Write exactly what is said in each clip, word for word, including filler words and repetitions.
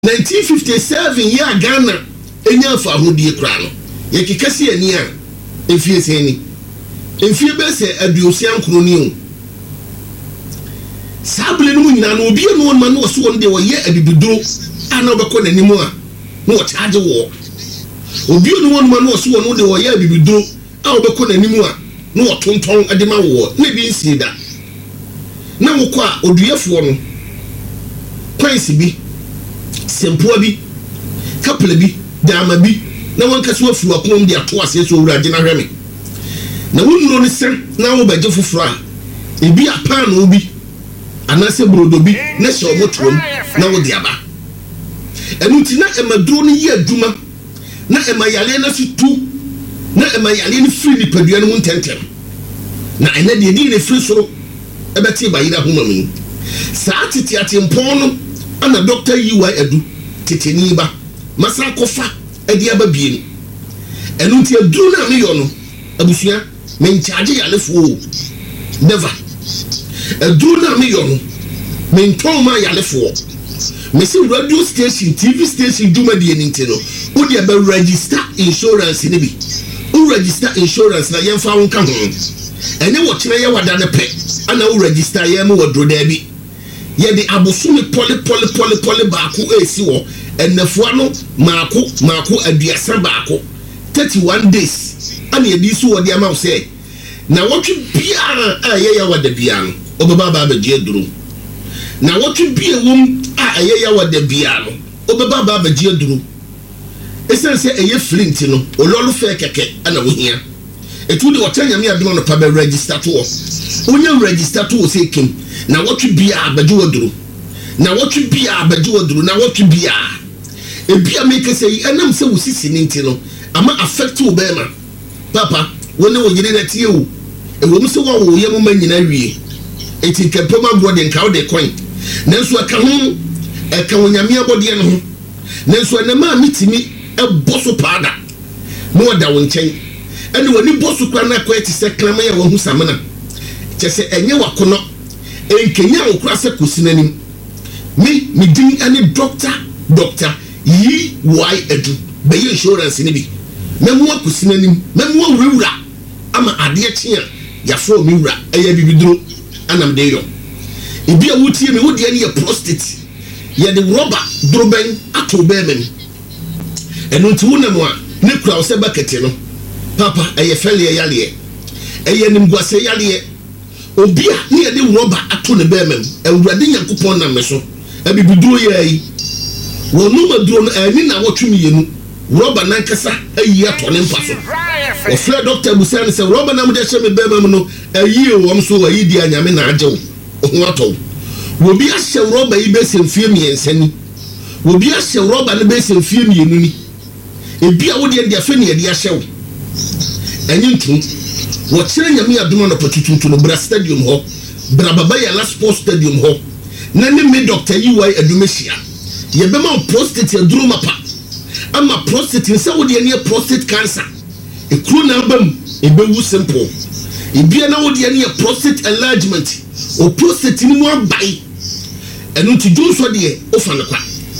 nineteen fifty-seven year Ghana enya fa hodie kra no ye kekase ani a efie seni efie be se aduosia nkro ni o sabule no nyina no obi no ma no so won de wo ye abibiduro ana obekọ nanimu a no wo charge wo obi no ma no so won de wo ye abibiduro a obekọ nanimu a no wo tonton adema wo na bi nsi da na wo kwa oduyefo no kwansi bi sempoa bi couple bi dama bi na wanka so afu akom de ato ase so wura gina hweme na wonno ne sem na wo baje foforo a ebi apa na obi anase brodo bi na se omotom na wo de aba enuti na emaduro ne ye aduma na emayale na fitu na emayale ne firi nipadua no ntentem na ene de di ne firi soro ebeti bayira homa mu saa tete atempon no ana doctor yiwa edu teteni ba masa kofa edi aba bieni enunti edu na me yo no abusua me nchaje yalefo never edu na me yo no me ntoma yalefo me si radio station tv station duma de ni ntino wo de ba register insurance ni bi wo register insurance na yemfa won ka ho ene wo kire ye wada ne pe ana wo register ye me wodro da bi ye de abosumi poli poli poli poli baako esi wo enefo no maako maako aduasa baako thirty-one days ana ye di so wo de ama wo se na wotwe bia a ye ya wada bia no obeba ba ba je duru na wotwe bia wom a ye ya wada bia no obeba ba ba je duru esense eye flint no ololu fe keke ana wo hia etu de wotanya me adom no pa be register to wo onye register to wo se kim na wotwe bia abaje woduru na wotwe bia abaje woduru na wotwe bia e bia make say enam se wo sisi ni ntino ama affect wo be ma papa woni wo yire na tie wo e wo mse wo wo ye mo ma nyina wie eti kepema body nka wo de coin nanso aka ho eka wonyame abode no ho nanso na ma mitimi e boso pada no wada wo nchen ene woni boso kwa na kwa eti se klama ya wo hu samana chese enye wakono enkenya wo kura se kosinanim me me din ane doctor doctor yi why edu be insurance ni bi memu akosinanim memu awura ama ade akye ya fo mi wura eya bibiduro anam de yo ebi a wutie me wodi ane ya prostate ya de rubber droben ato be mem eno nti wonam a ne kura wo se bucket no papa eye fele yale eye nimguase yale obi a ne de rubber ato ne be mem awurade yakopon na me so abibiduro ye yi wonu maduro no ani na wotwemi yenu rubber na nkasa ayi ato ne mpaso o fle doctor busan se rubber na mo de hye me be mem no ayi o wom so ayi di anyame na ajewo ho ato wobi a hye rubber yi be semfie miensani wobi a hye rubber ne be semfie mienu ni ebi a wo de de afa ne de ahyew enyi ntu wo kire nyame adoma no patutuntu no bra stadium ho bra baba ya la sports stadium ho na ne me doctor yi wai adumehia ye be ma prostate aduru mapa ama prostate nse wo de ne prostate cancer e kru na abam e be wu simple e bia na wo de ne prostate enlargement o prostate ni mu abai enu ti junso de o fa ne kwa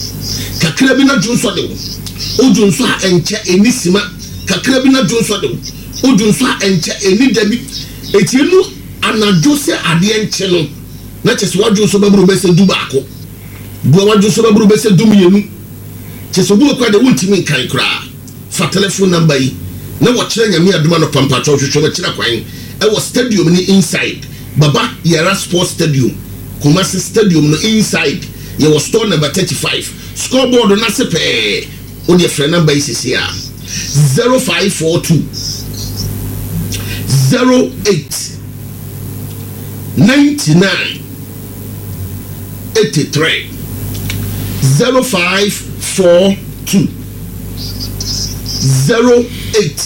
kakra bi na junso de o junso a enche enisima kakra bi na junso de o junso a enche eni dabi etienu anajo se ade enche no na chese waju so baburu be se du baako bo waju so baburu be se du mienu chese bu kwa de wuntimi kan kra fa telephone number yi na wo kire nyame aduma no pampa cho hwehwe na kire kwan e wo stadium ni inside baba yara sports stadium Kumasi stadium no inside ye wo store number thirty-five scoreboard na se pe o de frɛ number is here zero five four two zero eight ninety-nine eighty-three zero five four two zero eight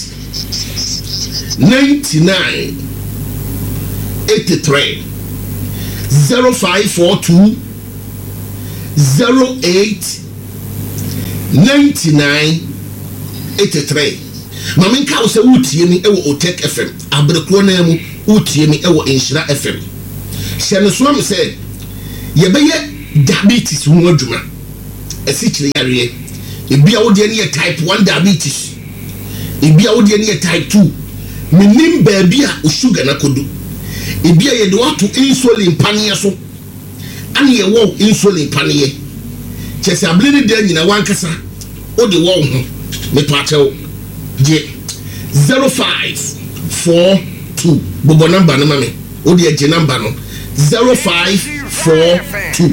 ninety-nine eighty-three zero five four two zero eight ninety-nine eighty-three mamen ka wo se wutie ni ewo Otek F M abrekro na mu wutie ni ewo Inshira F M hye no so am se ye beye diabetes ho adwuma asikyire yare ebi a wo de ne type one diabetes ebi a wo de ne type two minim baabi a o sugar na kodu ebi a ye de wato insulin panie so ane ye wo insulin panie chese abele de nyina wankasa o de wo ho me pachew je zero five four two bobo number no mame o de je number no zero five four two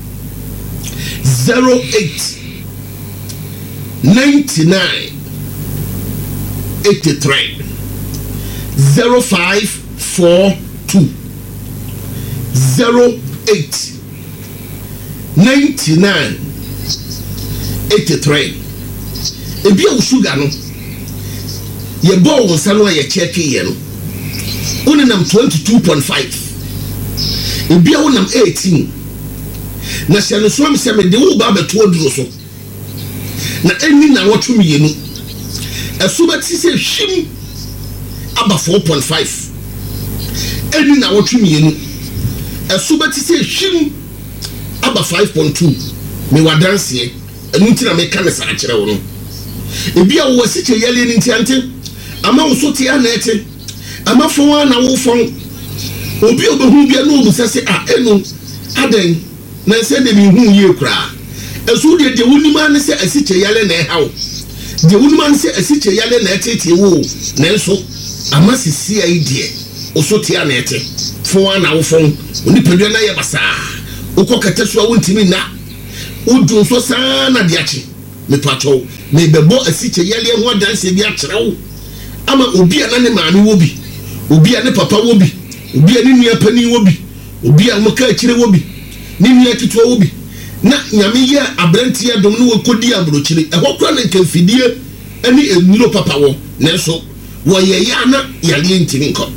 zero eight ninety-nine eighty-three zero five four two zero eight ninety-nine eighty-three ebi a sugar no ye bo won sano ye check ye no unenam twenty-two point five ebi a wonam eighteen na se no so am se me de wo ba beto aduro so na eni na wotwe mienu esuba ti se hwim aba four point five eni na wotwe mienu esuba ti se hwim aba five point two me wadanse enu ntina me ka ne sa akere wo no ebi a wo siche yale ni ntiante ama wo so tia na ete ama fo wa na wo fon obi obehu bia no obusase a enu aden na se de mi hu ye kura esu de de wunima ne se asiche yale na ehawo de wunima ne se asiche yale na etete wo na enso ama sisi ai de oso tia na ete fo wa na wo fon oni pedua na ye basa ukokata so wontimi na udun so sana de achi me pato me bebo asiche yale ho danse bi akyerewo ama obi ana ne maami wo bi obi ana papa wo bi obi ani nua pani wo bi obi a moka akire wo bi ni nua tito wo bi na nyame ye abranti adom no wakodi abrochire ehokora na nkafidie ani enuro papa wo nenso wo ye ya na yale ntini nko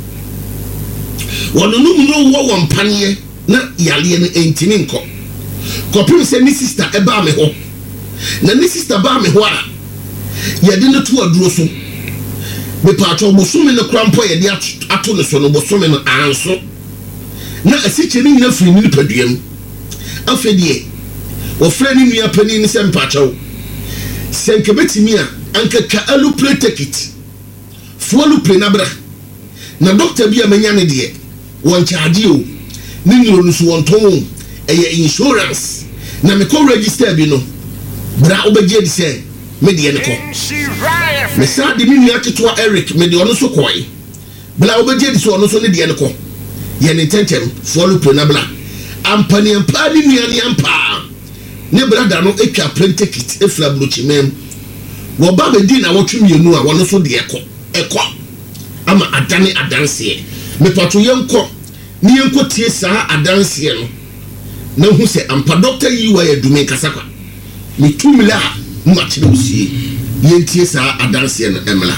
wono no mu wo wo mpane na yale no ntini nko kopim se ni sister eba me ho na ni sister ba me ho a ye de no to aduro so me pato bosome no krampo ye de ato no so no bosome no anso na asiche ni nyina firi ni paduam afedie wo frɛ ni nua pani ni se mpacho senke betimi a anka ka alu play ticket fo alu play na bra na doctor bia manya ne de won charge o ni nyiro no so won ton eye insurance na me ko register bi no bra obegye di se me de ne ko me sa de mi nua keto Eric me de ono so koi bla obegye di so ono so ne de ne ko ye ne tentem fo alu play na bra ampani ampani nua ne ampa ne brada no etwa plane ticket efla blochimem wo ba be di na wotwe mienu a wono so de ekọ ekọ ama adane adanse me pato yenko ni yenko tie saa adanse no na hu se ampa doctor yi wa yadume kasakwa me tumila ma kire usie yentie saa adanse no emla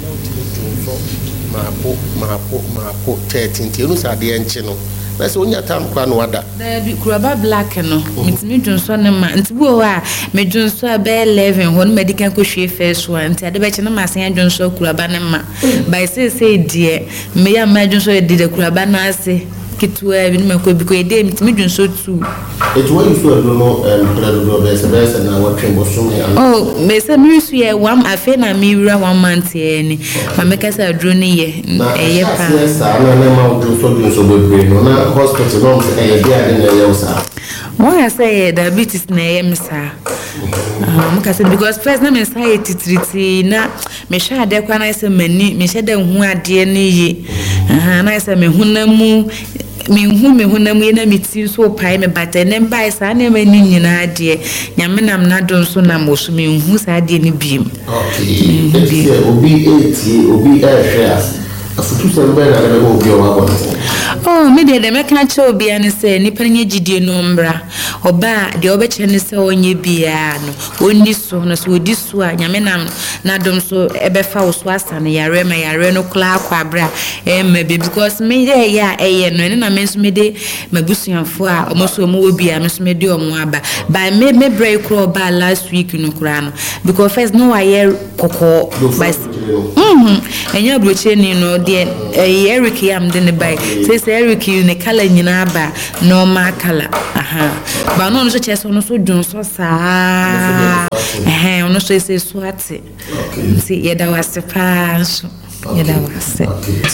mapo mapo mapo thirteen tie no sa de enche no Bese onya tam kwa no wada. Da bi kuraba black no. Mitimi dwonso ne ma. Nti bu o a me dwonso a be eleven ho no medical ko hwe first one. Nti ade be che no ma sen dwonso kuraba ne ma. By say say die me ya ma dwonso e de kuraba na ase. Kitwa bi no ko bi ko e de mitimi dwonso two. It was so no um brother bese bese na what trembo so me. Oh, me say me su ye one afa na me wura one month ye ni. Ma me ka sa dro ni ye. E ye pa. Yes, na na ma dwonso dwonso bebre no na hospital no say e dia de na ye usa. Why I say diabetes na ye msa. Ah, mo ka say because first na me say titriti na me hwa ade kwa na say mani me hwa de hu ade ni ye. Ah, na say me hunamu me hu me hunamu ye na me ti so pai me bata ne mbai sa na me ni nyina ade nyame nam na don so na mo so me hu sa ade ni biem. Okay. It's obi eighty obi ehwe afutu se mbe na le obi o wa bona. Oh, me de de me kan che obi an se ni panye gidie no mbra oba de obe che ne se onye bia no oni so no so odi so a nyame nam na dom so ebe fa wo so asane yare ma yare no kla akwa bra e ma be because me de ya eye no ne na me so me de mabusuanfo a omo so omo obi a me so me de omo aba by me me break kro ba last week no kra no because first no aye kokko by mhm enya broche ni no de Eric yam de ne by say Eric ne color nyina ba normal color aha ba no no so chese no so dwon so saa eh no so ese so ate nti ye da wase pa so ye da wase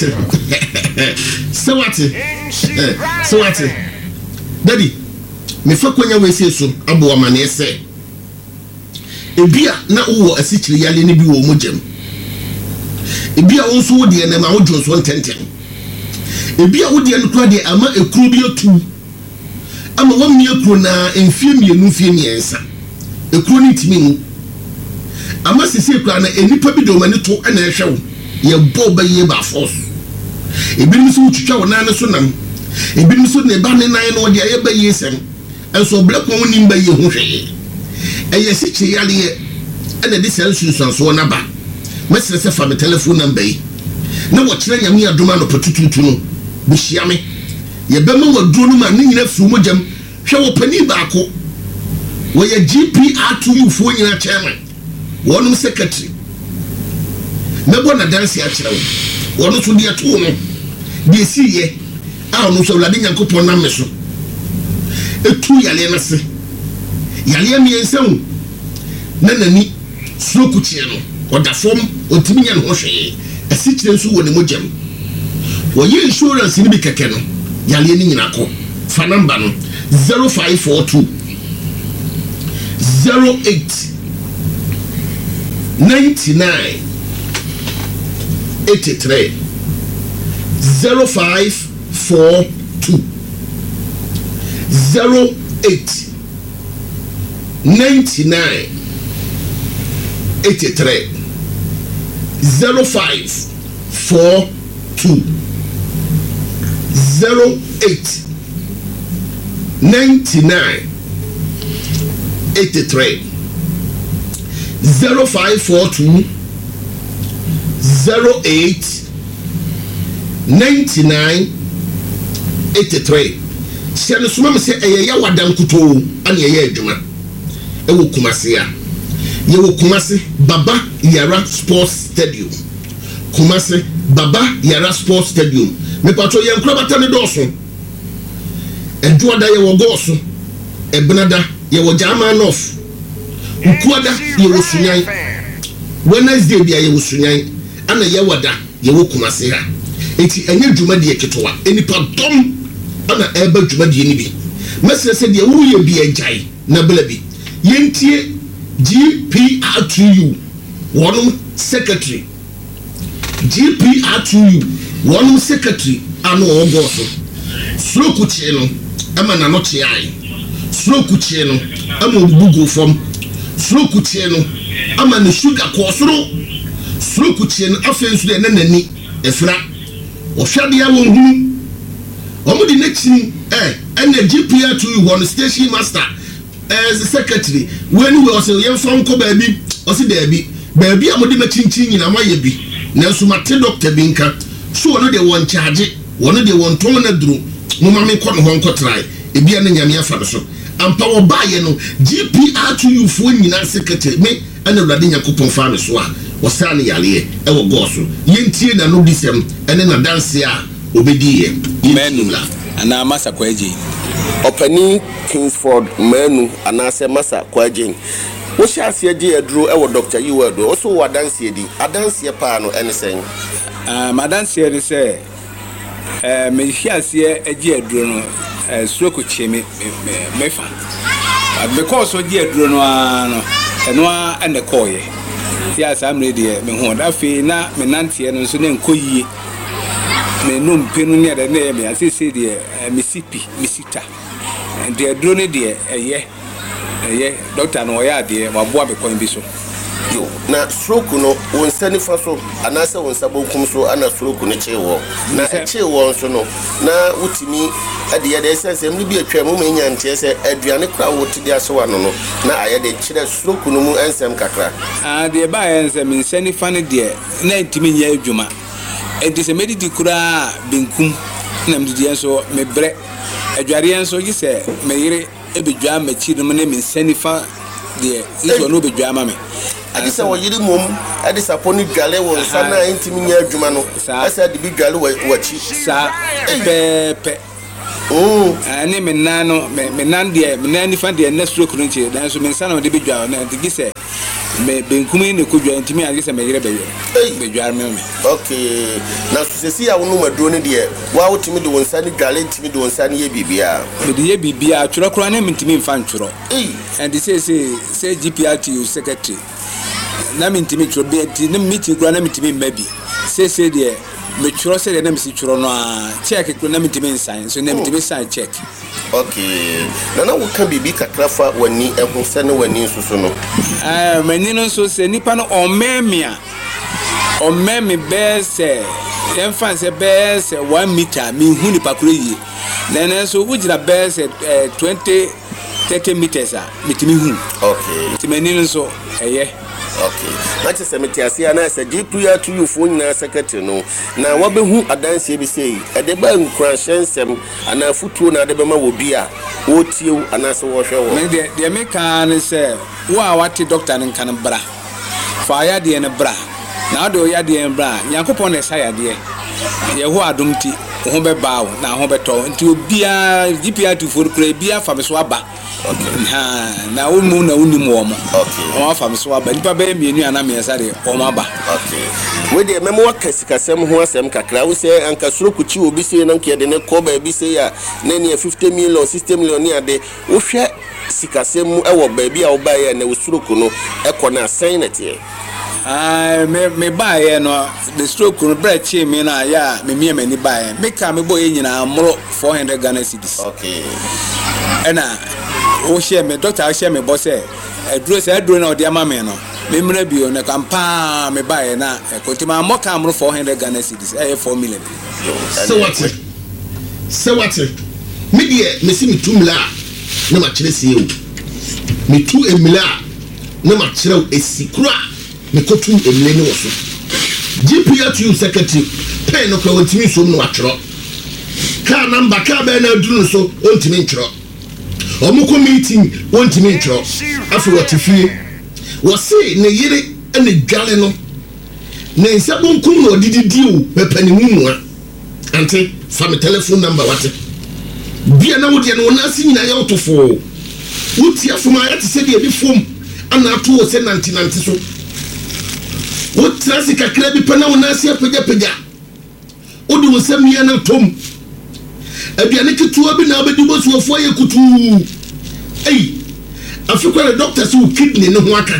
so what so what daddy me fa kwanya we se so abo amane ese ebia na wo asichiri yale ne bi wo mogem ebia wo so wo de na ma wo dwon so ntenten ebia wo de no kura de ama ekuru bi otu ama wo mi ekuru na enfie mienu fie miensa ekuru ni timi mu ama sisi ekura na enipa bi de o mani to na ehwe wo ye bo ba ye ba force ebi mi so twitwa wo na ne so nam ebi mi so ne ba ne nan no de aye ba ye sem enso black wo ni ba ye ho hwe eye sichi yale ye ena de sensu sanso na ba mesere se fa me telephone number yi na wo kire nyame adoma no potututu no bihia me ye be ma waduro no ma ne nyina fu mo jam hwe wo pani ba ko wo ye G P R two U fo nyina chairman wonum secretary mebo na dance ya kire wo wono so de to no de si ye a no so wlade nyankopon na me so etu yale na se yale mi ensem na nani sloku chie no oda fom otimi nya no hwe asi kire nso wo ne mogem wo ye insurance ni bi keke no yale ni nyina ko fa number no zero five four two zero eight nine nine eight three zero five four two zero eight nine nine eight three zero five four two zero eight nine nine eight three zero five four two zero eight nine nine eight three. Siano suma me se eye ya wadan kuto ani eye adwuma e wo Kumasi a ye wo Kumasi Baba Yara Sports Stadium Kumasi Baba Yara Sports Stadium me patro ye nkura bata ne doso eduada ye wo goso ebnada ye wo jama nof ukuada ye wo sunyan Wednesday bia ye wo sunyan ana ye wada ye wo Kumasi ha enti enye dwuma de eketowa enipa dom ana eba dwuma de ni bi mesere se de wo ye bi agyan na bla bi yentie G P R two U one secretary G P R two U one secretary ano ogoso sloku chie no ama na no chie ai sloku chie no ama obugu fom sloku chie no ama ne sugar ko soro sloku chie no afensu de na nani efra ohwade ya won hunu omudi nechi eh ene G P R two U one station master as the secretary when we also yem from ko baby o si baby baby amodi ma chinchin nyina ma ye bi na so mate doctor bi nka so wono de won charge wono de won ton na duro mo ma me ko no hon ko try e bia na nyame afa so ampa wo ba ye no G P R two U fo nyina secretary me ana wlade nyakopon fa me so a wo sa ne yale e wo go so yentie na no disem ene na dance a obedi ye menula ana masa kwaji Openi Kingsford menu anase masa kwajen wo sha ase agi aduro e wo Doctor Yiwado also wa dance di adanse pa no ene sen ah madanse ri se eh me sha ase agi aduro no eh stroke cheme mefa because agi aduro no ano eno a ene koye ya samre de me ho da fe na me nante no so ne nkoyie me no mpenu ne de ne me asese de misipi misita de drone de eye eye doctor no ya de waboa be kon bi so yo na stroke no won sani fa so anase won sabonkum so ana stroke ne chewo na chewo so no na wutimi ade ye de sense mli bi atwa mu menya nte se aduane kra wote de aso wano no na aye de kire stroke no mu ensem kakra ah de ba ensem nsani fa ne de na ntimi nya adwuma enti se medidi kura benkum na mdidi enso mebre adware enso gi se meyire ebedwa machi no ne mensani fa de iso no be dwama me ade sɛ wɔyere mom ade sapo ne dwale wɔ nsa na ntimi nya adwuma no asa de bi dwale wachi sa pe pe oh ani me nan no me nan de me nan nifa de na stroke no nche dan so me nsa na de bi dwale na de gise me benkumi ne ko dwa ntimi ade sɛ me yere be be dware me me okay na so sesi a wono maduro ne de wa wotimi de wonsa ne dwale ntimi de wonsa ne ye bibia me de ye bibia tworo kro na me ntimi mfa ntworo eh and say say say G P R T secretary na me ntimi tworo be ti na meeting kro na me ntimi mmabi say say de me tworo say de na me si tworo no a check kro na me ntimi nsan so na me ntimi sign check okay na na wo ka bibi kakrafa wani ehun se ne wani susu no eh mani no so se nipa no omemia omemi be se emfa se be se one meter mi hu nipa kro yi na na so wo gira be se twenty thirty meters a mitimi hu okay ti mani no so eye okay na che se metiase ana se G P R T you fo nyina secretary no na wo be hu adanse bi sei e de ba nkura hyensem ana futuo na de be ma wo bi a wo tiew ana se wo hwe wo me de de me kan se wo a wate doctor nkan bra fa ya de ne bra na do ya de bra yankopon na sa ya de ye ho adomti ho be baawo na ho be to nti obia G P R T fo kura bia fa me so aba okay ha na wo mu na woni mu omo okay o afa me so aba nipa be mienu ana me yesa de o ma aba okay we de memo wakasikasem ho asem kakra wo se anka suro kuchi obi se na nke de ne ko ba bi se ya na ne fifty million sixty million ni ade wo hwe sikasem mu e wo ba bi a wo ba ya na wo suro ku no e ko na asan na tie ah me me ba ye no the stroke no bra chi me na ya me me mani ba ye me ka me boy nyina amro four hundred Ghana cedis okay ena o share me doctor share me boss e duro se duro na o de ama me no me mra bio na kampa me ba ye na e kontima mo ka amro four hundred Ghana cedis e four million so what so what me die me si me tumla na ma kire se o me tu emla na ma kire esikura me kotu emle ne woso G P R T secretary pen no ko ntimi so no atro ka number ka be na duru so ontimi ntro omuko meeting ontimi ntro afi watifie wo se ne yire ene dwale no ne nsabon kum no dididi o pepani mu ante fa me telephone number wate bia na wo de no na si nyina ya otofo wuti afuma ya te se de bi fom ana ato wo se nanti nanti so wo trasi kakra bi pana wo na si apega pega wo de wo samia na tom aduane ketua bi na abedi bo so afo ye kutu ei afikwa doctor so kidney ne ho aka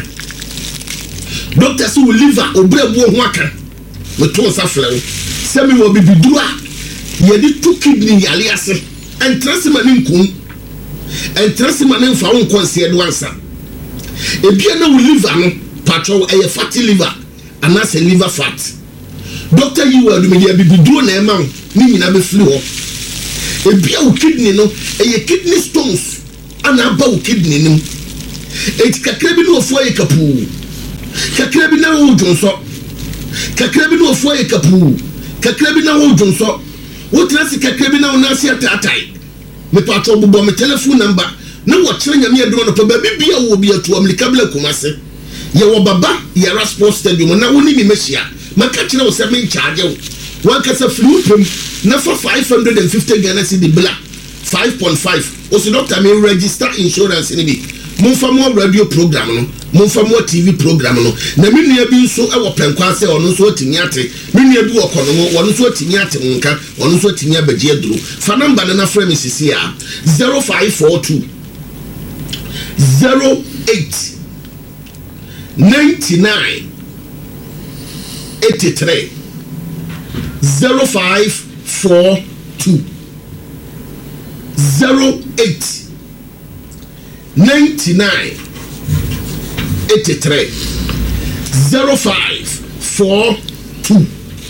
doctor so liver obrabo ho aka me to safle wo semi wo bibiduru a ye di two kidney yale ase entrasi mani nkum entrasi mani mfa wo konse do ansa ebia na wo liver no patro eye fatty liver and as a liver fat doctor you will do me bibiduru na ema ni nyina be flu ho ebia wo kidney no eye kidney stones ana ba wo kidney nim et kakra bi no ofo ye kapu kakra bi na wo jonso kakra bi no ofo ye kapu kakra bi na wo jonso wo trasi kakra bi na wo na sia tatai me patro bobo me telephone number na wo kire nyame adom no pa ba bibia wo bi atu amlika bla kumase ye wo baba ye sports stadium na wo ni mi mehia maka kire wo se me charge wo wan kasa flu pem na for five hundred fifty Ghana cedi bla five point five o se doctor me register insurance ni bi mo fa mo radio program no mo fa mo T V program no na me nua bi nso e wo penkwa se ono so otimi ate me nua bi wo kono wo ono so otimi ate nka ono so otimi abaji aduro fa number na na frame sisi a zero five four two zero eight ninety-nine eighty-three zero five four two zero eight ninety-nine eighty-three zero five four two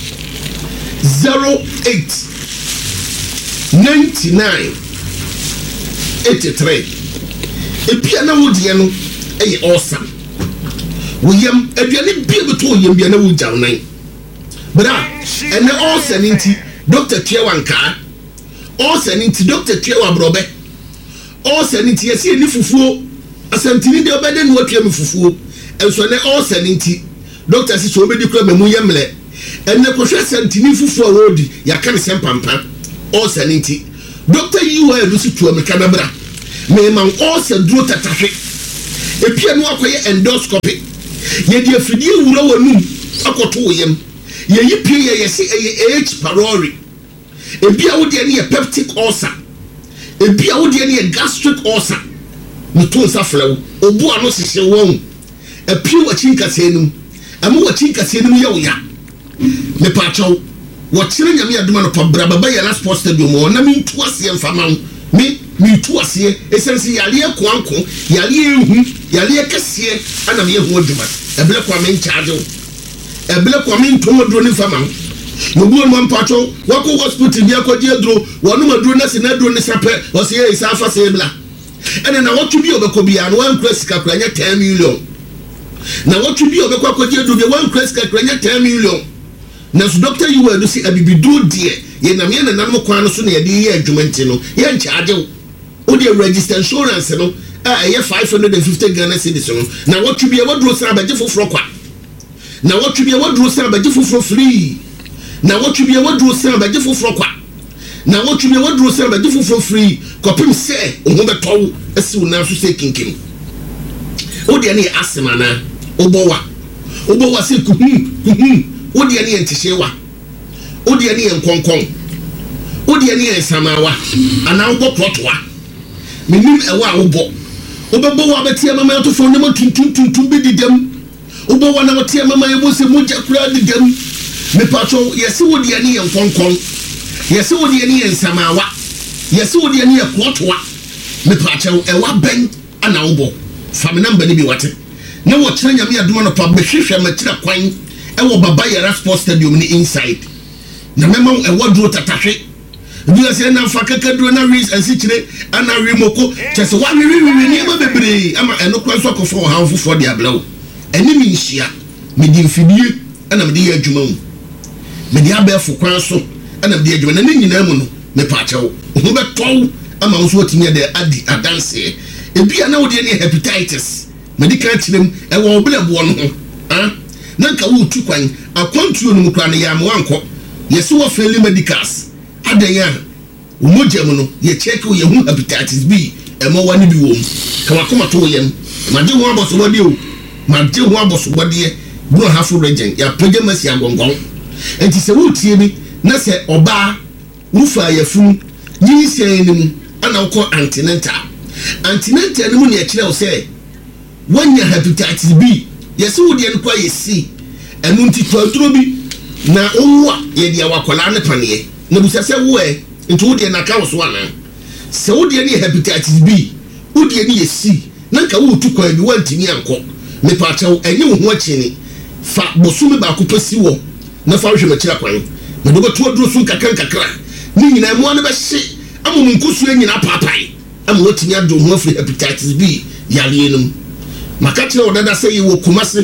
zero eight ninety-nine eighty-three epia na wo de no eye awesome wo yam aduane bia beto yam bia na wo jawnan bra ene awesome nti doctor Tiewanka awesome nti doctor Tiewa brobe awesome nti yesi ni fufuo asantini de obede no atwa me fufuo enso ne all seventy doctor si so obedi kura memu yemle enne kohwe asantini fufuo wodi yaka ne sempampa all seventy doctor you are do si to me kanabra me man all se duro tatahwe epia no akoye endoscopy ye de afidie wura wanum akoto yem ye yipie ye yesi eye H pylori ebia wo de ne peptic ulcer ebia wo de ne gastric ulcer mutu saflew obu ano sihye won epie wachi nkase enum amu wachi nkase enum ye oya me pacho wo kire nyame aduma no pabra baba ya last post stadium wo na mi tu ase mfama mi mi tu ase esense yale ekwanko yale ehu yale kese ana me ehu aduma ebele kwa me charge ebele kwa me ntomo dro ni fama no bu no mpacho wako hospital bi akodi adro wonu madro na se na adro ni sape o se e sa fa se ebla ene na wotu bi obeko bia no wan press ka kranya ten million na wotu bi obeko akodi adro bi wan press ka kranya ten million na so doctor you were do see abibidu die ye na me na nam kwan no so na ye de ye adwumenti no ye nchaade o de register insurance no a ye five hundred fifty Ghana cedis no na wotu bi e wodro sa abaje foforo kwa na wotu bi e wodro sa abaje foforo free na wotu bi e wodro sa abaje foforo kwa na wotu bi e wodro sa abaje foforo free kopim se o ho beto esi una so se kinkin o de na asema na obowa obowa se kuhum kuhum o de na yentishewa o de na yenkonkon o de na yensamawa ana wo protwa menim ewa wo bo obebo wa betia mama to fo ne mo tuntun tuntun bi didem obo wa na betia mama yebo se mo jakura didem me pacho yesi wo de na yenkonkon yesi wo de na yensamawa yesi wo de na yekotoa me pacho ewa ben ana wo bo fam namba ni bi wate na wo kire nyame aduma no pa behwehwe matira kwan ewo baba yara sports stadium ni inside na mema ewo duro tatahwe bi ase na fa kakaduro na ris ansikire ana rimoko chese wa wi wi wi ni ma bebre ama eno kwa so kofo hanfo fo de ablawo eni mi nhia me di mfidie ana me de adwuma mu me de abefo kwan so ana me de adwuma na ni nyina mu no me paachewo ho beto ama wo so otimi de adi adanse ebia na wo de ne hepatitis medical chilem ewo oblebo no ho ah nanka wo tu kwan akwantuo no mukra ne yam wanko yesi wo feli medicals adanya umojam no ye check wo ye hu hepatitis B emo wani bi wo ka wakoma to yem maje ho aboso wode o maje ho aboso wode bro hafu region ya pege masi agongon enti se wo tie bi na se oba rufa yafun nyi senim ana wo antenatal antenatal no mu ne kire wo se wanya hepatitis B yesi wo de nkwa yesi enu nti twaduro bi na owa ye de awakola ne panie na busase wo e nti wo de na ka wo so ana se wo de ne hepatitis B wo de ne yesi na ka wo tu kwa bi wantini anko me pa chawo enye wo ho akini fa bosumi ba ko pasi wo na fa hwe makira kwan na do beto duro so kakran kakra ni nyina mo na be hye amom nkusu nyina papai am wotini ado ho afri hepatitis B yale enum makati o dada say wo Kumasi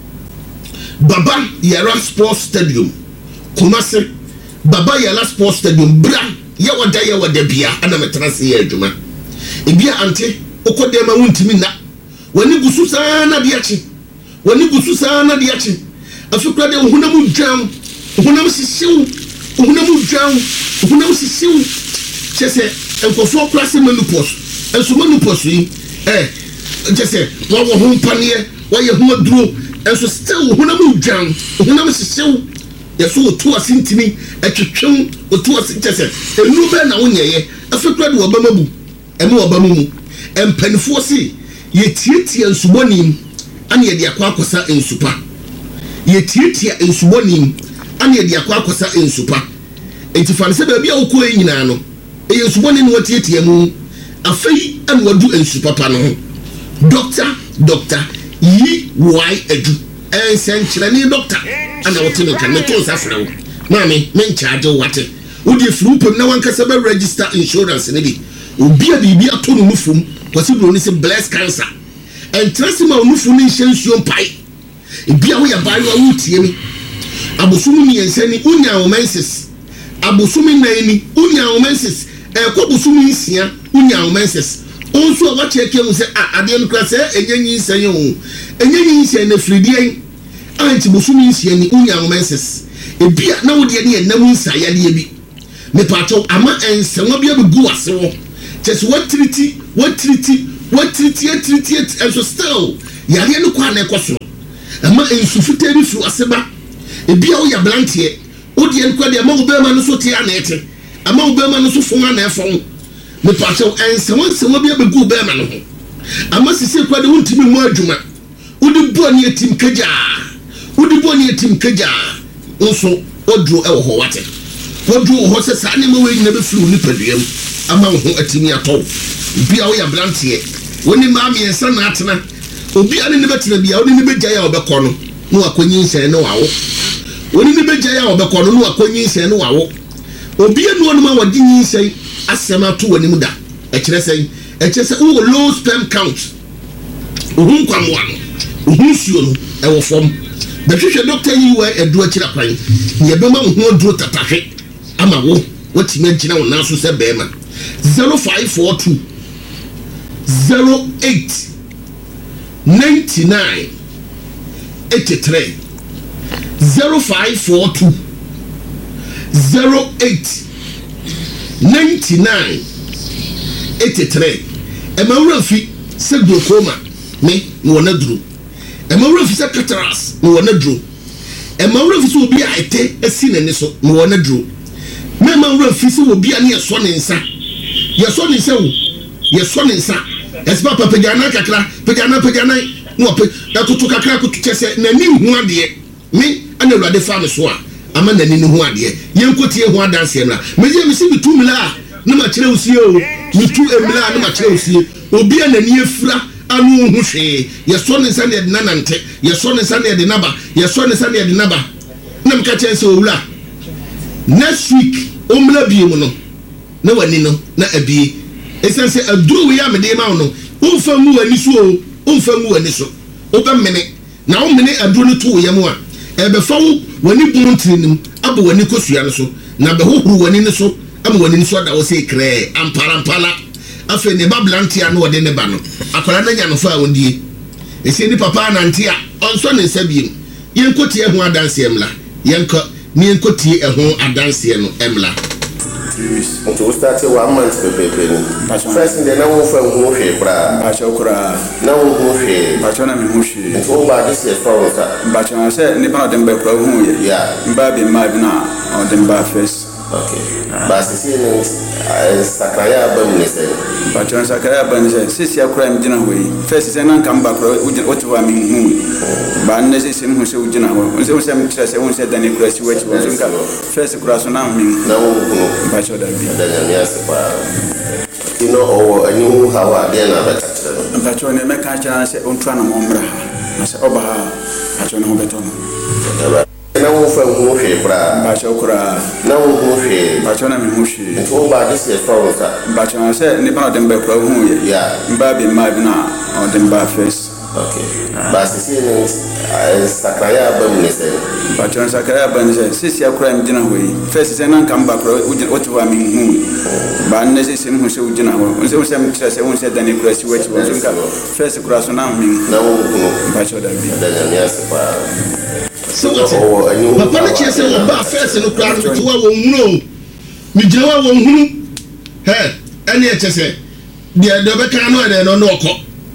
Baba Yara Sports Stadium Kumasi Baba Yara Sports Stadium bra ya wada ya wada bia ana metrase ya adwuma ebia ante okode ma wuntimi na wani gusu sana de achi wani gusu sana de achi afikra de hunam dwan hunam sisiw hunam dwan hunam sisiw chese enkofo klase menopause enso menopause yi eh chese wo wo ho panie wo ye ho aduro enso still hunam dwan hunam sisiw yeso otu asintimi etwetwem otu asintese enu be na wonyeye afikra de obamabu emu obamu empanifo si yetietie nsuboni ane ye de akwa akosa ensupa yetietie nsuboni ane ye de akwa akosa ensupa entifa se ba bia okọ enyina no eye nsuboni no tietie mu afei ane wadu ensupa pa no doctor doctor yi why edu ensenkyerani doctor ana wote no kan to safrawo mami men charge wate odi frupem na wankasa be register insurance ne bi obi a bibi ato no mufum kwasi bro ni se breast cancer entrance ma onufu ni hyensuo mpai ebia wo ya bayo a wutie mi abosumi ni ensani unya omensis abosumi nani unya omensis e ko bosumi nsia unya omensis onso a wache ke mu se a ade no kra se enyanyi nsen o enyanyi nsen na fridie anti bosumi nsen ni unya momenses ebia na wo de ne enam nsaya de bi me pato ama ensen wo bia begu ase wo chese what treaty what treaty what treaty treaty and so still yare no kwa na ekoso ama ensufita bi fu aseba ebia wo ya blantie wo de en kwa de ama wo be ma no so tia na ete ama wo be ma no so fon na efon me pato ensen wo se wo bia begu be ma no ho ama sisi kwa de wontimi mu adwuma wo de bo ne etim kaja wo de bo ne etim kaja nso odro e wo ho wate odro ho se sa ne ma we nyina be flu ni paduam ama ho atimi ato bia wo ya blantie woni ma mi ensa na atena obi ane ne betena bia woni ne begya ya obekọ no no akonyi nsen ne wawo woni ne begya ya obekọ no no akonyi nsen ne wawo obi anu onu ma wodi nsen asema to woni mu da e kire sen e kire se wo low sperm count ohun kwamwa no ohun suo no e wo fom behwehwe doctor yi wa edu akira kwan ye bema ho duro tatahwe ama wo watimi agina wo naso se bema zero five four two zero eight ninety-nine eighty-three zero five four two zero eight ninety-nine eighty-three ema wura fi se glaucoma me no na duro ema wura fi se cataracts no na duro ema wura fi se obi a ete esi na ne so no na duro me ma wura fi se obi a ne yeso ne nsa yeso ne nsa wo yeso ne nsa espa papa pegana kakra pegana pegana no pe da tutu kakra kutu chese na ni hu ade me ana luade fa me so a ama na ni hu ade yenkotie hu adanse mra me je me si bitu mla na ma kire usie o bitu emla na ma kire usie obi ana ni efura anu hu hwe yeso ne nsa ne de nanante yeso ne nsa ne de naba yeso ne nsa ne de naba na mka chese owura next week omla bie mu no na wani no na abie esense aduru we ya mede ma no umfa mu wani so umfa mu wani so oba mene na wo mene aduru no to yam a ebe fa wo wani buntinim abo wani kosua no so na be hohuru wani no so am wani no so da wo se kre ampara ampala afa ne bablantia no wode ne ba no akwara na nya no fa wondie ese ni papa na ntia onso ne nsabiem yenkotie ho adanse emla yenko ni yenkotie ho adanse no emla until we started one month pepe first in the now for who she bra bacho kura now who she bacho na me hu she so ba this is for us bacho na say ni ba dem ba kura hu ye yeah mba bi ma bi na on dem ba first okay ba sisi ni sakraya ba mi say bacho na sakraya ba ni say sisi akura mi jina hoyi first say nan kan ba kura o ti wa mi hu ba ne sisi mu se ujina ho on se o se mi tira se on se dani kura si wechi wo nka first kura so na mi na wo bacho da bi da ya mi se pa you know o ani hu hawa de na ba tira bacho ne me ka tira se on twa na mo mra na se oba ha bacho ne ho beto no na wo fa hu hwe bra bacho kura na wo hu hwe bacho na me hu hwe so ba this is for us bacho na se ni ba dem ba kura hu ye yeah mba bi ma bi na on dem ba first okay ba sisi ni sakraya ba mi say bacho na sakraya ba ni say sisi akura mi jina hoyi first say nan kan ba kura o ti wa mi hu ba ne sisi mu se ujina ho on se o se mi tira se on se dani kura si wechi wo nka first kura so na mi na wo bacho da bi da ya mi se pa so papa na chese wo ba first no kra to wa wo hunu mi jira wa wo hunu he ene e chese de de be kan no de no no okọ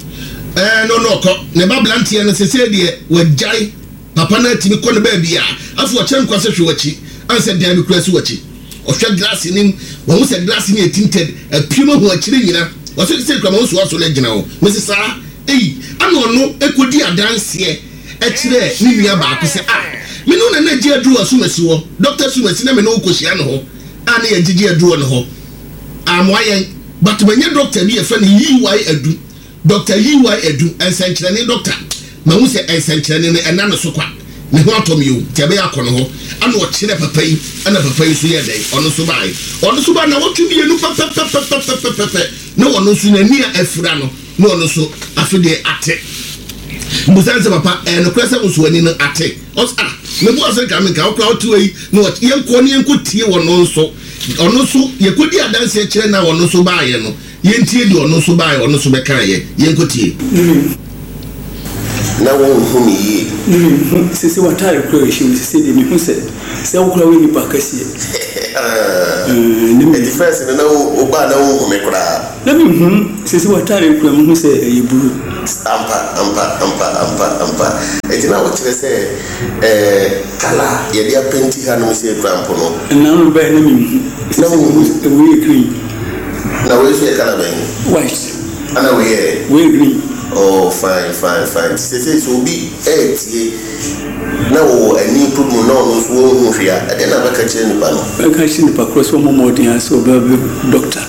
eh no no okọ ne ba blantie no sese de wa jai papa na timi ko ne ba bia afu o chen kwase hwe wachi anse de bi kura si wachi o hwe glass ni wo hu se glass ni tinted apimo ho akire nyina wo se se kwa mo so so le gina wo mesi sa ei ano no ekodi adanse ekire ni nua ba ko se ah me no na naji aduru asumasi wo doctor sumasi na me no kosia no ho ana ye gigi aduru no ho amwayen but menye doctor bi e fa ni yi wai adu doctor yi wai adu ensankire ni doctor ma hu se ensankire ni ena no so kwa me ho atom yo tebe akono ho ana o kire papa yi ana papa yi so ye dai ono so bai ono so ba na wotumi ye nu papa papa papa papa no ono so na ni afura no no ono so afide ate musanse papa eh no kwese musuani no ate os ah me bo ase ka me ka okra otu yi no yenko ne yenko tie wono nso ono so yekodi adanse kire na wono so ba ye no yentie di ono so bae ono so beka ye yenkotie na won hu mi yi mm sisi watare kro ye shi sisi de mi hu se se wo kra we ni pakasi eh mm the first na o ba na wo hu me kra na mi hu sisi watare kro mi hu se ye buru ampa ampa ampa ampa ampa etina wo kire se eh kala ye dia penti ha no se kra mpo no na no ba na mi hu na wo we green na we se kala ben white ana we we green. Oh, fine, fine, fine. Say so be eight. Na wo ani problem na no so wo hwia. E na ba ka kire ni pa no. Ba ka kire ni pa cross wo mo dia so ba doctor.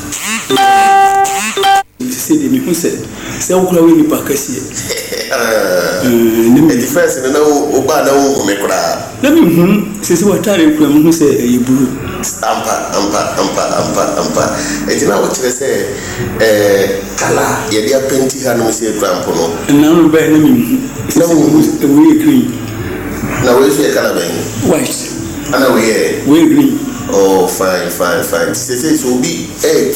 Say de mi hu se. Se wo kura we ni pa kasi. Ah. Ni me first na wo ba na wo me kura. Na mi hu se se watare kura mi hu se e buru. Ampa ampa ampa ampa ampa. E na wo kire se eh kala ye dia penti ha no se kura mpo no. Na no ba na mi hu. Na wo we green. Na we se kala ben white. Ana we we green. Oh, fine, fine, fine. Say say so be eight.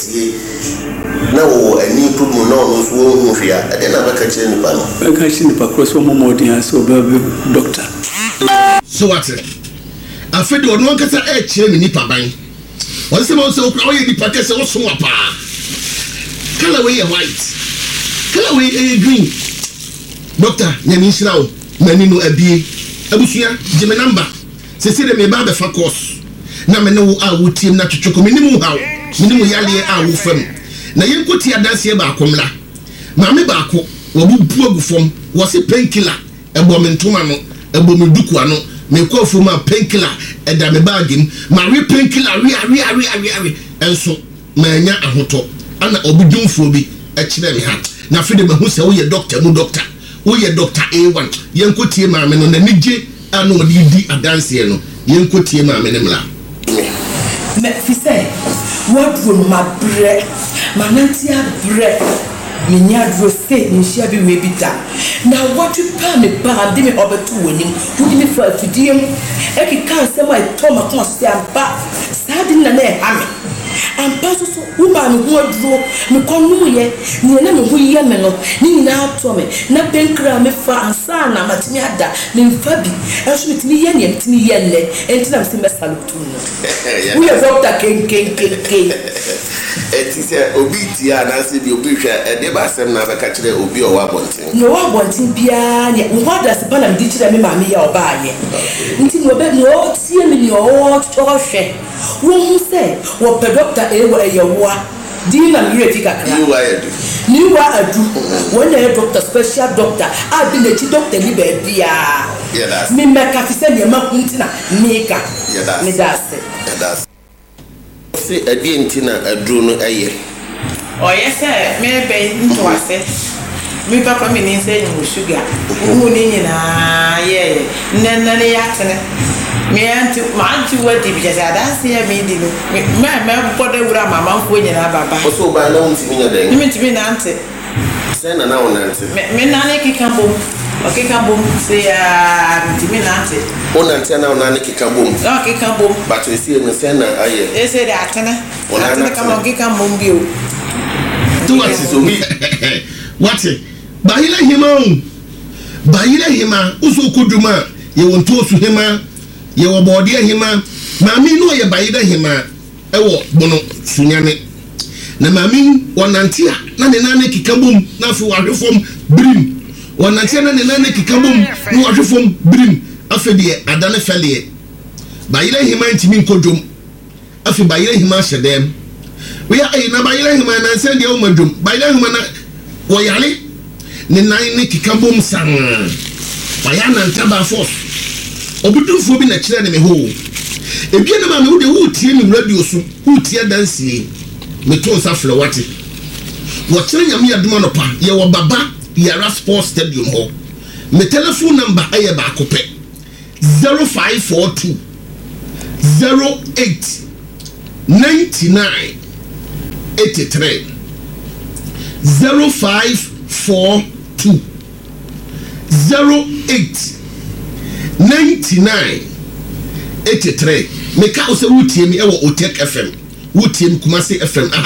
Na wo ani problem na no so wo hwia. E na ba ka kire ni pa no. Ba ka kire ni pa cross wo mo dia so ba doctor. So what? Afedi ono ankasa e kire mi nipa ban. Won se mo se okra oye nipa kese wo so apa. Color we white. Color we green. Doctor, nyami nhira wo. Mani no abie. Abusua, jeme number. Se se de me ba be fa course. Na me no a wo team na twetweko me nimu hawo. Me nimu yale a wo fam. Na yenkoti adanse ba akomla. Maame ba ako, wo bu agufom, wo se painkiller, ebo me ntoma no, ebo me duku ano. Me ko fu ma painkiller e da me bagim ma we painkiller we are we are we are we are enso ma nya ahoto ana obudumfo bi e kire me ha na fe de me hu se wo ye doctor mu doctor wo ye doctor A one yenkotie ma me no na nije ano di di adanse no yenkotie ma me ne mla me fi say what from my bread manantia bread minya dro say nhia bi we bi da na what you pa me ba de me obeto wonim wo di me fa tudiem e ki kan se ma to ma kon se amba sadi na na e ha me amba so so wo ma me ho dro me kon nu ye ni na me ho ye me no ni na to me na penkra me fa ansa na matimi ada me mfa bi e so mitimi ye ne mitimi ye le enti na me se me salutu no wo ye doctor ken ken ken ken eti se obi ti ana se bi obi hwa e de ba sem na ba ka kire obi o wa bontin no wa bontin bia ne wo hada se bana me di kire me ma me ya oba ye nti no be no tie me ni o o hwe wo hu se wo pe doctor e wo e ye wo di na me refi kakra you wa edu ni wa adu wo na e doctor special doctor a bi na chi doctor ni ba bia yeah that's me me ka fi se ne ma kuntina me ka yeah that's me that's yeah that's se adi ntina aduro no aye o yese me be nto ase mi papa mi ni se ni sugar wo ni nyina ye nna ne yatene me anti ma anti wadi bi jasa danse ya me di no me me bodo wura mama nko nyina baba o so ba na unti mi nya den ni mi ti na ante se na na onante me na ne kika bom o kika bom se ya ti mi na ante onante na onane kika bom o kika bom but we see me se na aye e se de atene atene kama kika bom bi o to what is obi what bahila hima bahila hima uso koduma ye wonto su hima ye wo bode hima maami no ye bahila hima e wo bono sunyane na maami wonantia na ne nane kikabum na afi wahwefom brim wonantia na ne nane kikabum na wahwefom brim afi de adane fele bahila hima ntimi nkodwom afi bahila hima hyedem we ya na bahila hima na nse de o madwom bahila hima na wo yale ne nan ne kikabum san waya na ntaba force obudufo bi na kire ne me ho ebia na ma me wo de wo tie ni radio so wo tie dansie me to sa fle wate wo kire nyame aduma no pa ye wo baba yara sports stadium ho me telephone number aye ba kope zero five four two zero eight nine nine eight three zero five four two zero eight nine nine eight three me ka o se wutie mi e wo Otek F M wutie mi Kumasi F M aha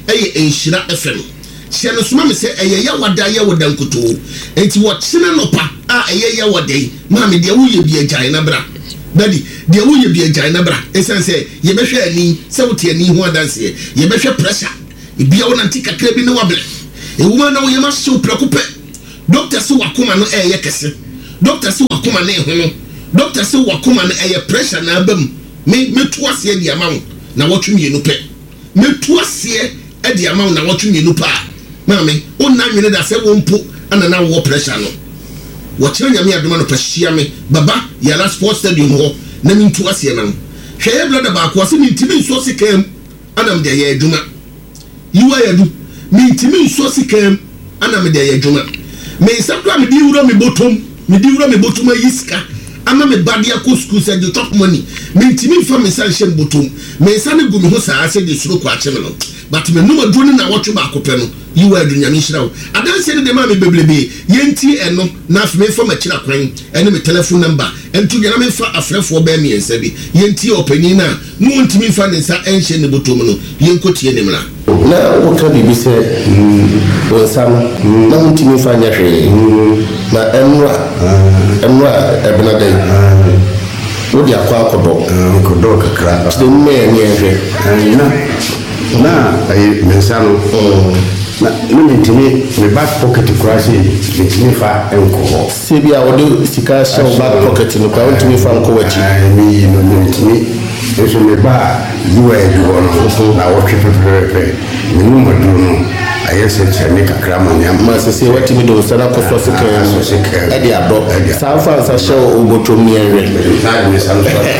ɛyɛ enhyira F M hyɛ no soma me sɛ ɛyɛ yɛ wada yɛ wada nkotoo enti wɔkyena no pa a ɛyɛ yɛ wada yi maame deɛ woyɛ bi agyae na bra Daddy, deɛ woyɛ bi agyae na bra ɛsiane sɛ yɛbɛhwɛ ani sɛ wote ani ho adanseɛ yɛbɛhwɛ pressure ebia wo nante kakra bi ne wabrɛ ewuma na woyɛ ma hyew prɛko pɛ doctor sɛ wakoma no ɛyɛ kɛse doctor sɛ wakoma no ɛho no doctor sɛ wakoma no ɛyɛ pressure na aba mu me metu aseɛ de ama wo na wɔtwe mmienu pɛ metu aseɛ de ama wo na wɔtwe mmienu pa maame onna nwene da sɛ wo mpo ana na wo pressure no wɔkyerɛ nyame adoma no pɛhyia me baba yala sports stadium hɔ na mentu aseɛ na no hwɛ yɛ blada baako ase mentimi nso sikam anam de yɛ adwuma yiwa yadu mentimi nso sikam anam de yɛ adwuma me nsakra me di wura me botom me di wura me botom ayiska ama me badia ko school say the top money mentimi fa me san hyɛ botom me nsa ne gu me ho saa sɛ de suro kwa kye me no but me numa duro ne na wɔtwe baako pɛ no yiwa adu nyame hyira wo adanse ne de ma me beblebe yenti eno na afi me fa ma kyira kwan ene me telephone number entu gya na me fa afrefo ba me yensa bi yenti opani na no ntimi fa ne nsa enhye ne botom no yenkotie ne mra na woka bibi sɛ wonsam na ntimi fa nya hwee na enra enra ebena dai wodi akwa akodo akodo kakra de me ne hwee na na ay mensano na no ntimi me back pocket kurase ntimi fa enko se bia wode sika show back pocket no kwa ntimi fa enko wachi mi no ntimi eso me ba yuwa eduo no na wo twepepepe me no madu no ayese chene kakra manya ma se se wati mi do sana ko so sika e dia do sa fa sa show obotomi enwe na me san so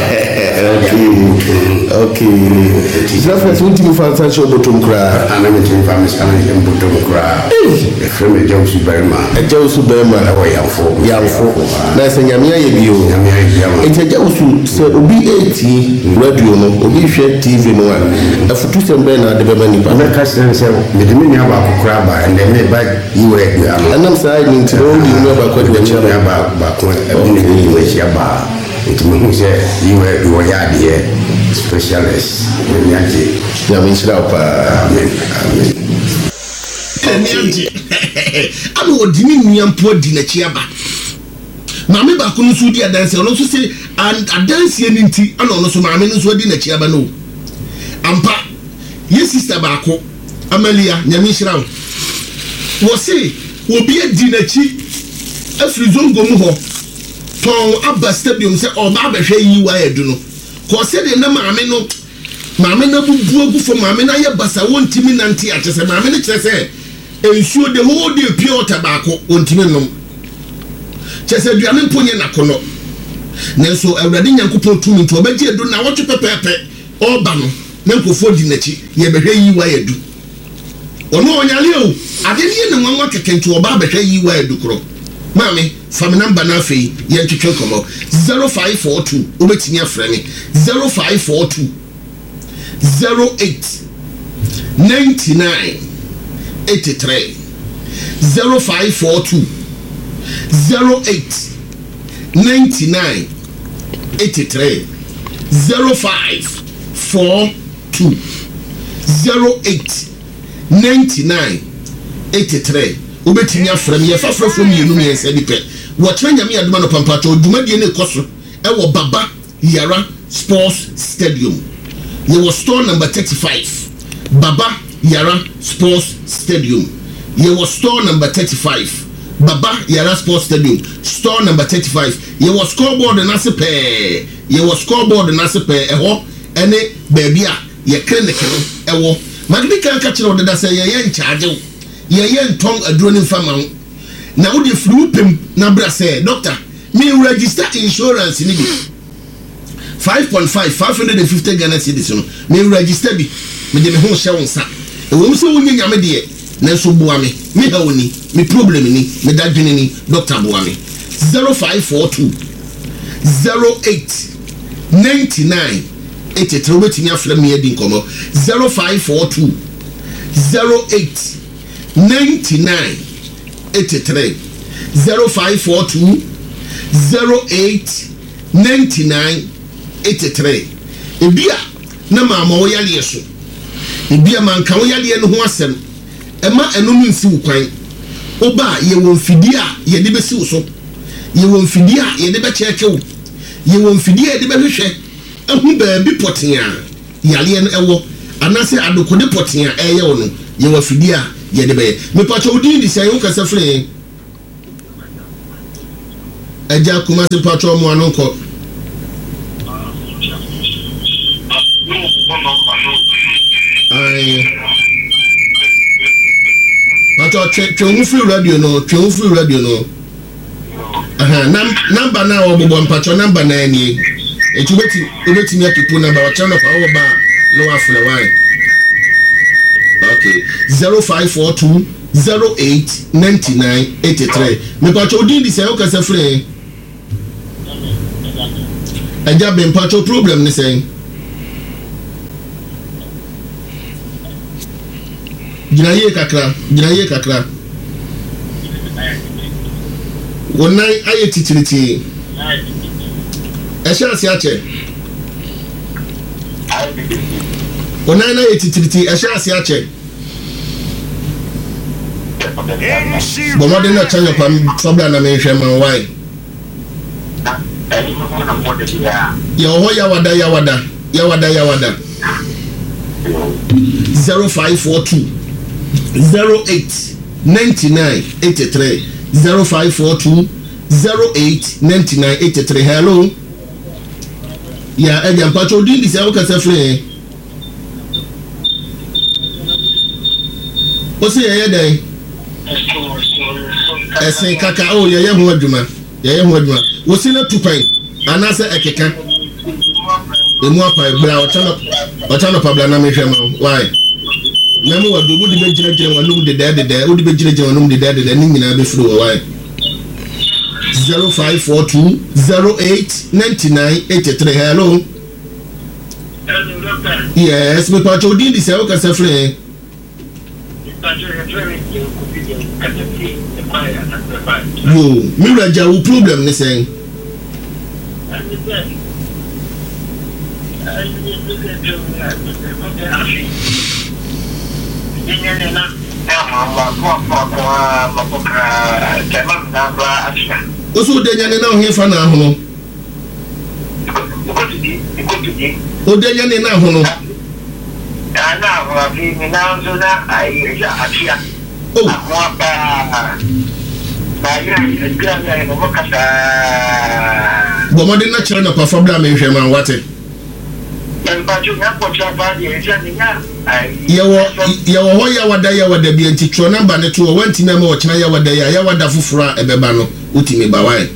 okay Zafra tunti mfansa show botom kra ana me tin fa me sana em botom kra e freme jawsu berma e jawsu berma na wayamfo yamfo na se nyame aye bio nyame aye bio e jawsu se obi eti radio no obi hwe T V no a afutu sembe na de bema nipa na ka se se me de me nya ba kokra ba and me ba yiwe bi ano anam sa ni ntiro ndi no ba ko de nya ba ba ko e ni ni we sia ba ntimo se yiwe do ya de specialist nyaje ya minshira pa amen amen nyaje amo odini nuampo di na chiaba maame ba ko no so di adanse ono so se adanse ni nti ana ono so maame no so di na chiaba no ampa ye sister ba ko Amalia nyamishira wo se obi adi na chi afri zongo mu ho ton aba stadium se oba abehwe yiwa edu no ko se de na maame no maame na bubu agu fo maame na ye basa wontimi nante a kyese maame ne kyese ensuo de ho de pure water baako wontimi nom kyese duane mponye na kono nenso awurade nyankopon tumi nto obaji edu na wotwe pepepe oba no na nkofo di nachi ye behwe yiwa edu ono onyale o ade ne ne nwanwa kekentu oba behwe yiwa edu kro Mami, from number na fe ye twetwe komo zero five four two obetimi afre me zero five four two zero eight nine nine eight three zero five four two zero eight nine nine eight three zero five four two zero eight nine nine eight three obetimi afra me ye fafra from yenu me yesa di pe wo tra nyame aduma no pampato dumadie ne koso e wo Baba Yara Sports Stadium ye wo store number thirty-five Baba Yara Sports Stadium ye wo store number thirty-five Baba Yara Sports Stadium store number thirty-five ye wo scoreboard na se pe ye wo scoreboard na se pe e ho ene baby a ye clinic no e wo magbi kan ka kire wo da se ye ye in charge ye ye nton aduro ni fama na wo de flu pem na bra say doctor me register insurance ni bi five point five five hundred fifty Ghana cedis no me register bi me de me ho hye wonsa e wo mse wo nyanya me de na so boa me me ha woni me problem ni me dadwene ni doctor boa me zero five four two zero eight nine nine eight three wetimi afla me edi nkomo zero five four two zero eight nine nine eight three zero five four two zero eight nine nine eight three ebia na mama wo yale so ebia manka wo yade no ho asem ema enum nsi wo kwan oba ye won fidi a ye de besi wo so ye won fidi a ye de be cheke wo ye won fidi a ye de be hwehwe ehu ba bi potia yale no ewo anase adokode potia eye wo no ye wa fidi a ye de be me pacho odi di sai wo kasa fre eja kuma se pacho mo anonko ai pacho che free radio no che free radio no aha number na wo bobo pacho number na ani etu beti obeti mi akipu number wa channel fa wo ba no afle why okay zero five four two zero eight nine nine eight three me pacho din di say o kasa free eja ben pacho problem ni say Jinaye kakra, jinaye kakra. Wonai aye titiriti. Esha asiache. Wonai na aye titiriti, esha asiache. Bomode na chanya pam sobla na me hwema why. Ya ho ya wada ya wada. Ya wada ya wada. zero five four two zero eight nine nine eight three zero five four two zero eight nine nine eight three. Hello. Yeah, Eddie Pacho din di say o kasa free. O say ye dey. Ese kaka o ye ye ho adwuma. Ye ye ho adwuma. Wo si na tupan anase ekeka. Emu apa bra o chano o chano pabla na me hwema why? Na me wadu wudi be jira jira wanum de de de wudi be jira jira wanum de de de ni nyina be furu why? zero five four two zero eight nine nine eight three. Hello. Yes, me pacho din di say o kasa free. Yo, me raja wo problem ni say. Oso de nyane na ho fa na ho. O de nyane na ho no. Ana ho bi mi na zo na ai ya atia. Oh. Mo pa. Ba ya ya ya mo kasa. Bomode na chere na perform bla me hwe man wate. Yawo yawo ho ya wada ya wada bi anti tro number ne to wanti na ma wo kina ya wada ya ya wada fufura ebeba no utimi ba wai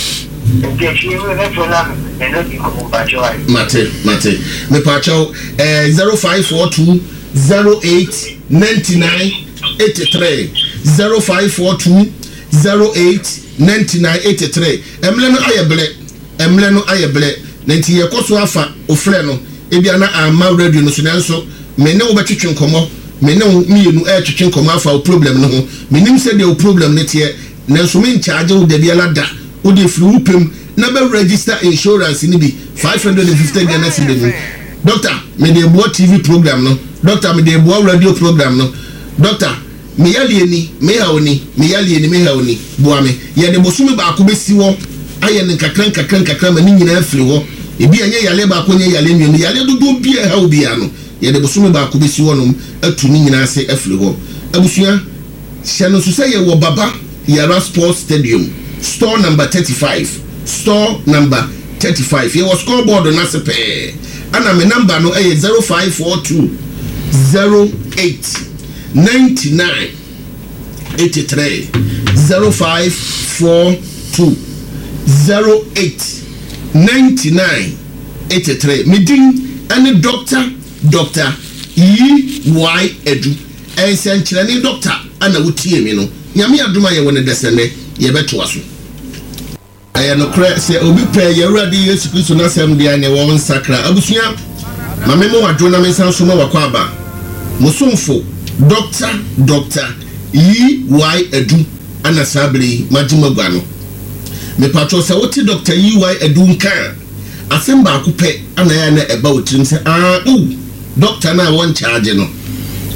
mate mate me pacho eh zero five four two zero eight nine nine eight three zero five four two zero eight nine nine eight three emle no ayeble emle no ayeble nanti ye koso afa ofre no ebia na ama radio no so nanso me ne wo betwetwe nkomo me ne mienu e twetwe nkomo afa o problem no ho me nim se de o problem ne tie nanso me charge wo de bia la da wo de free upem na be register insurance ni bi five hundred fifty Ghana cedis. Doctor me de bo T V program no, doctor me de bo radio program no, doctor me yale ni me ha oni me yale ni me ha oni bo ame ye de bosumi ba ko besi wo aye ne kakran kakran kakran ma ni nyina afiri wo ebi anye yale ba ko nye yale mienu yale dodo bia ha obi ano ye de bosumi ba ko besi wo no atu ni nyina ase afiri wo abusua shano so say ye wo baba Yara Sports Stadium store number thirty-five store number thirty-five ye was scoreboard na sepe ana me number no eh zero five four two zero eight nine nine eight three zero five four two zero eight nine nine eight three medin any doctor doctor E Y Edu ensenkyerene doctor ana wotie mi no nyame aduma ye wona desene ye beto aso aya no kra se obi pe ye urade Yesu Kristo na sem dia ne wo nsakra abusua mame mo wadwo na mensan so ma wakwa aba musumfo doctor doctor E Y Edu ana sabri majima gwano me patro se woti doctor E Y Edu nka asem ba ko pe ana ya na eba wotirim se ah o doctor na won charge no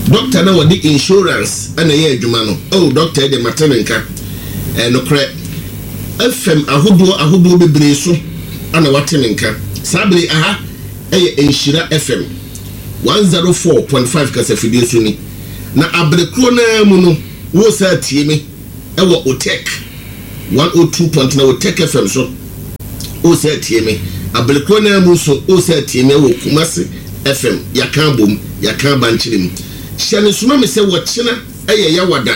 doctor na wɔde insurance ana yɛ adwuma no oh doctor de matenenka eh no kre F M ahodo ahodo bebree so ana watenenka sabere aha ɛyɛ enhyira F M one oh four point five kasafidie so ni na abrekro na mu no wo sa tie me ɛwɔ Otek one oh two point na Otek F M so o sa tie me abrekro na mu so o sa tie me ɛwɔ Kumasi F M yakan bom yakan banchirim hyɛne soma me sɛ wɔkyena ɛyɛ yawada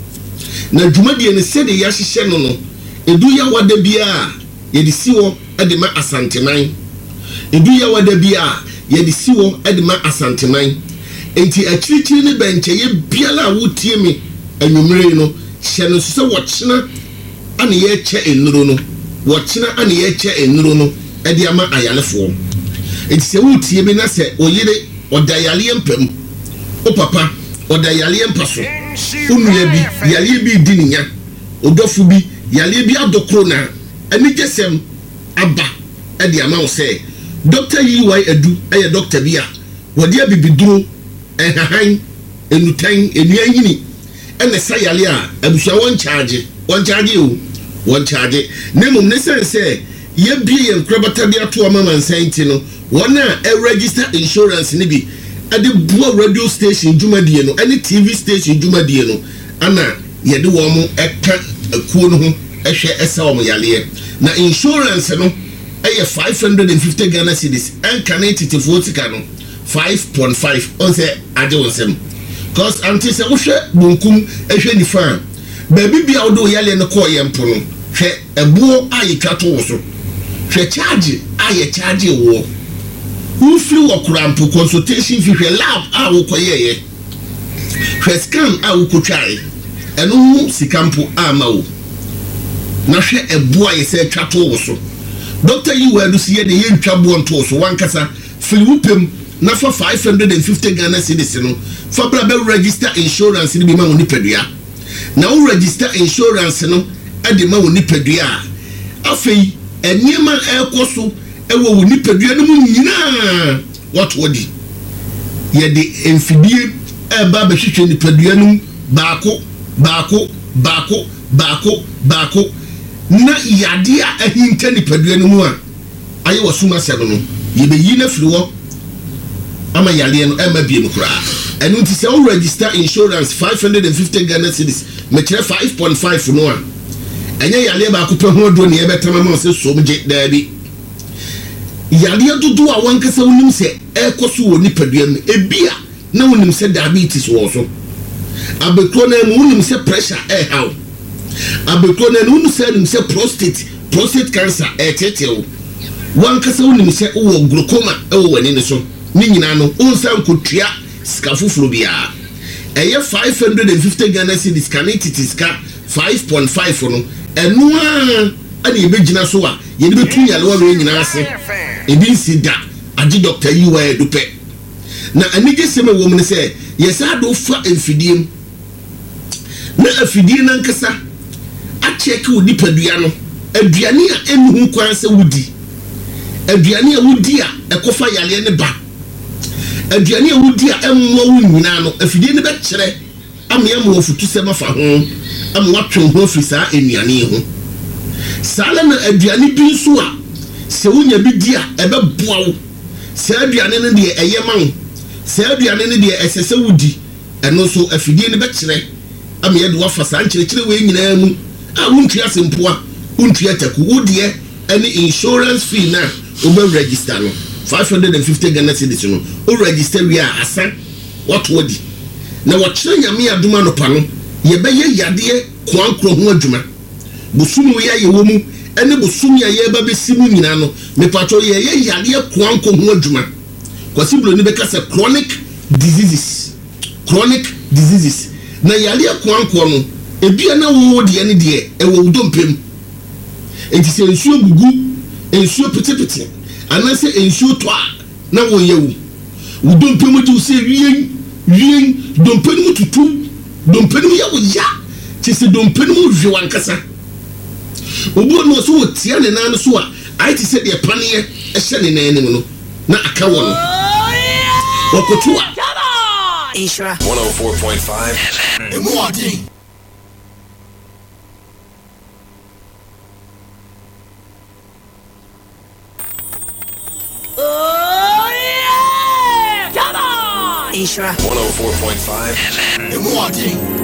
na dwumadie ne sɛ de yɛahyehyɛ no no edu yawada bia yɛde siwo ɛde ma asanteman edu yawada bia yɛde siwo ɛde ma asanteman enti akyirikyiri ne bɛnkyɛ yɛ biala a wotie me anwumere no hyɛne so sɛ wɔkyena ane yɛkyɛ enuro no wɔkyena ane yɛkyɛ enuro no ɛde ama ayalefoɔ enti sɛ wotie me na sɛ oyere ɔdayale mpam o papa ɔdayale mpaso onua bi yale bi dininya odɔfo bi yale bi adokro na ani gesem aba ɛde ama wo sɛ doctor yi wai adu ɛyɛ doctor bi a wɔde abibiduro ɛhahan enutan enuanyini ɛna sa yale a abusua wɔn charge wɔn charge o wɔn charge nemum ne sense ye bie yɛn krabata de ato ama mansan ti no wɔn a ɛ register insurance ne bi ade bua radio station dwumadie no ɛne T V station dwumadie no ana yɛde wɔn ɛka akuo no ho ɛhwɛ ɛsa wɔn yale na insurance no ɛyɛ five hundred fifty Ghana cedis ɛnka ne titifo tika no five point five on sɛ ade wɔn sɛm cause anti sɛ wohwɛ bonkum ɛhwɛ nifa baabi bia wo do yale no kɔ yɛ mpo no hwɛ ɛbuo a yɛtwa to wo so hwɛ charge a yɛ charge wo who flew a crampo consultation fi hwɛ lab a wo kɔyɛ yɛ hwɛ scan a wo kɔtwae ɛno ho sikampo a ma wo na hwɛ ɛbuo a yɛ sɛ twa to wo so doctor yi wadu si yɛ de yɛ ntwa bo nto so wankasa fili wupem na fa five hundred fifty Ghana cedis no fa bra be register insurance ni bi ma wo nipadua na wo register insurance no ade ma wo nipadua afei eniema ekoso ewo wo nipadua no mu nyina what wodi ye de enfidie e ba be hwehwe nipadua no baako baako baako baako baako na yade a ahinka nipadua no mu a aye wasuma sɛ no ye be yi na firi wo ama yale no ema bie no kra enu nti sɛ wo register insurance five hundred fifty Ghana cedis me kyerɛ five point five no a enye yale ba ko pe ho do ne ebetama ma sɛ somje daabi yale dodo a wankasa wonim sɛ ekoso wo nipadua no ebia na wonim sɛ diabetes wo so abekro na mu wonim sɛ pressure e how abekro na wonim sɛ wonim sɛ prostate prostate cancer e tetew wankasa wonim sɛ wo glaucoma e wo wani ne so ni nyina no onsan kotua sika fufuro bia eye five hundred fifty Ghana cedis kanititi sika five point five no eno a ani ebegina so a ye de betu yale wa we nyina ase ebi sida agi doctor yi wa edupe na ani geseme wo mu ne se yesa do fa enfidiem na afidie na nkasa a check wo dipadua no aduane a enu kwan se wudi aduane a wudi a ekofa yale ne ba aduane a wudi a emmo wo nyina no afidie ne be kyere amia mo futu se mafa ho am watwe ho fisa enuane ho sala na aduane bi nso a se wonya bi di a ebe boa wo se aduane ne de eyema wo se aduane ne de esese wudi eno so afidie ne be kyere amia de wafa sa nkyere kyere we nyina mu a wontua sempoa wontua taku wodi e any insurance fee na obe register no five hundred fifty Ghana cedis no o register we are asan what wodi na wɔkyerɛ nyame aduma no pa no ye be ye yade kwankro ho adwuma bosumu ye ye wo mu ene bosumu ye ba be simu nyina no me pato ye ye yade kwankro ho adwuma kwasi blo ni be ka sɛ chronic diseases chronic diseases na yade kwankro no ebia na wo de ene de e wo dompem enti se nsuo gugu nsuo petepete anase ensuo to a na wo yewu wo dompem di se rien rien dompem mu tutu dompem ya wo ya ti se dompem mu hwe wankasa obo no so wo tia ne nan so a ai ti se de pane e hye ne nan no na aka wo no okoto a Ishra one oh four point five F M. Imuadi. Oh yeah! Come on! Ishra one oh four point five F M. Imuadi.